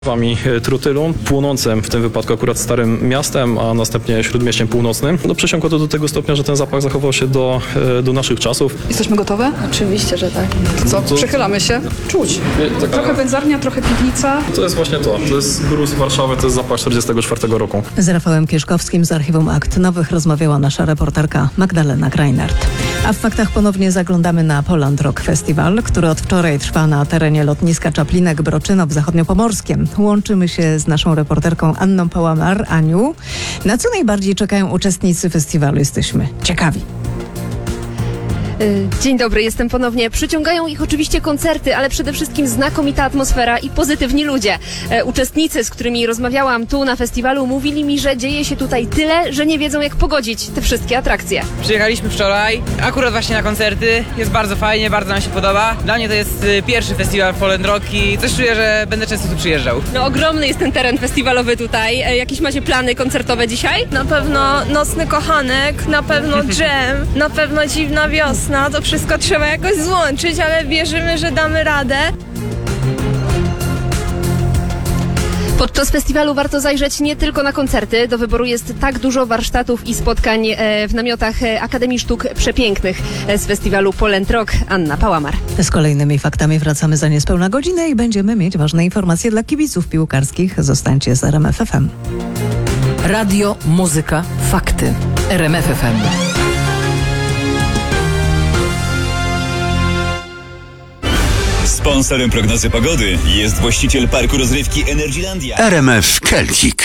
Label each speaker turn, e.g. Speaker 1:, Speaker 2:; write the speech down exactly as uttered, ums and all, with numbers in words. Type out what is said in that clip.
Speaker 1: Wami Trutylą, płonącym w tym wypadku akurat Starym Miastem, a następnie Śródmieściem Północnym. No, przesiąkło to do tego stopnia, że ten zapach zachował się do, do naszych czasów.
Speaker 2: Jesteśmy gotowe?
Speaker 3: Oczywiście, że tak.
Speaker 2: To co?
Speaker 1: To-
Speaker 2: Przechylamy się. Czuć.
Speaker 1: Taka-
Speaker 2: Trochę wędzarnia, trochę piwnica.
Speaker 1: To jest właśnie to. To jest gruz Warszawy, to jest zapach czterdziestego czwartego roku.
Speaker 4: Z Rafałem Kieszkowskim z Archiwum Akt Nowych rozmawiała nasza reporterka Magdalena Krajnert. A w faktach ponownie zaglądamy na Poland Rock Festival, który od wczoraj trwa na terenie lotniska Czaplinek-Broczyno w Zachodniopomorskiem. Łączymy się z naszą reporterką Anną Pałamar. Aniu, na co najbardziej czekają uczestnicy festiwalu? Jesteśmy ciekawi.
Speaker 3: Dzień dobry, jestem ponownie. Przyciągają ich oczywiście koncerty, ale przede wszystkim znakomita atmosfera i pozytywni ludzie. E, uczestnicy, z którymi rozmawiałam tu na festiwalu, mówili mi, że dzieje się tutaj tyle, że nie wiedzą, jak pogodzić te wszystkie atrakcje.
Speaker 5: Przyjechaliśmy wczoraj, akurat właśnie na koncerty. Jest bardzo fajnie, bardzo nam się podoba. Dla mnie to jest y, pierwszy festiwal Poland Rock i coś czuję, że będę często tu przyjeżdżał.
Speaker 3: No ogromny jest ten teren festiwalowy tutaj. E, jakieś macie plany koncertowe dzisiaj?
Speaker 6: Na pewno Nocny Kochanek, na pewno Jam, na pewno Dziwna Wiosna. To wszystko trzeba jakoś złączyć, ale wierzymy, że damy radę.
Speaker 3: Podczas festiwalu warto zajrzeć nie tylko na koncerty. Do wyboru jest tak dużo warsztatów i spotkań e, w namiotach e, Akademii Sztuk Przepięknych e, z festiwalu Poland Rock. Anna Pałamar.
Speaker 4: Z kolejnymi faktami wracamy za niespełna godzinę i będziemy mieć ważne informacje dla kibiców piłkarskich. Zostańcie z R M F F M.
Speaker 7: Radio, muzyka, fakty. R M F F M.
Speaker 8: Sponsorem prognozy pogody jest właściciel parku rozrywki Energylandia.
Speaker 9: R M F Celtic.